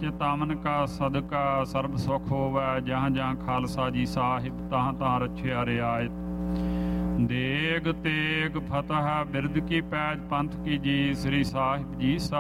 ਚਿਤਾਵਨ ਕਾ ਸਦਕਾ ਸਰਬ ਸੁਖ ਹੋਵੈ। ਜਹਾਂ ਜਹਾਂ ਖਾਲਸਾ ਜੀ ਸਾਹਿਬ ਤਹਾਂ ਤਹਾਂ ਰਛਿਆ ਰਿਆਇਤ। ਦੇਗ ਤੇਗ ਫਤਿਹ ਬਿਰਦ ਕੀ ਪੈਜ ਪੰਥ ਕੀ ਜੀ। ਸ੍ਰੀ ਸਾਹਿਬ ਜੀ ਸਾਹਿਬ